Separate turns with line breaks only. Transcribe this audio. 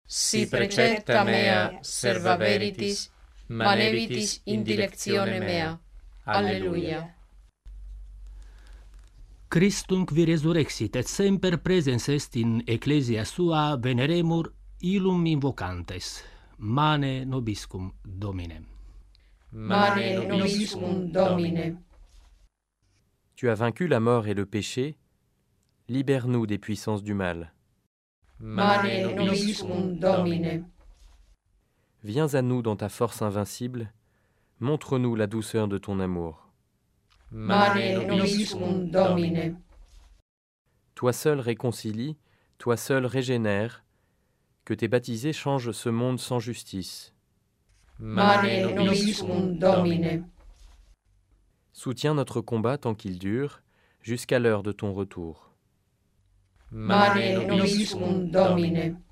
si precepta mea serva veritis, manevitis in dilectione mea. Alleluia.
Christum qui resurrexit et semper presens est in ecclesia sua veneremur illum invocantes. Mane nobiscum Domine.
Mane nobiscum Domine.
Tu as vaincu la mort et le péché, libère-nous des puissances du mal.
Mane nobiscum Domine.
Viens à nous dans ta force invincible, montre-nous la douceur de ton amour.
Mane nobiscum Domine.
Toi seul réconcilie, toi seul régénère, que tes baptisés changent ce monde sans justice.
Mane nobiscum Domine.
Soutiens notre combat tant qu'il dure, jusqu'à l'heure de ton retour.
Mane nobiscum Domine.